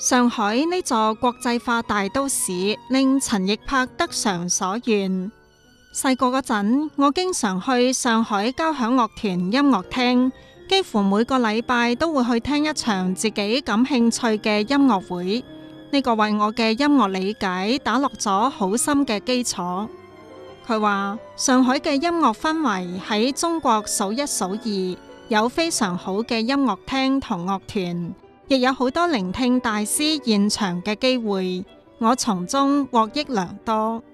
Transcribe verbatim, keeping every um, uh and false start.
上海呢座國際化大都市令陳奕柏得償所願。細個嗰陣，我經常去上海交響樂團音樂廳，幾乎每個禮拜都會去聽一場自己感興趣嘅音樂會。呢個為我嘅音樂理解打落咗好深嘅基礎。佢話上海嘅音樂氛圍喺中國數一數二，有非常好嘅音樂廳同樂團，亦有好多聆聽大師現場嘅機會，我從中獲益良多。